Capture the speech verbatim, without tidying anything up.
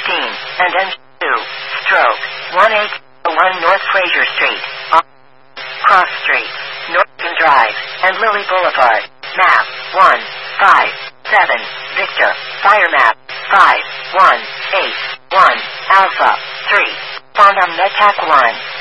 fifteen, and then two, stroke, one eight one North Fraser Street, Cross Street, Norton Drive, and Lilly Boulevard. Map, one, five, seven, Victor, Fire Map, five, one, eight, one, Alpha, three, Quantum Metac one.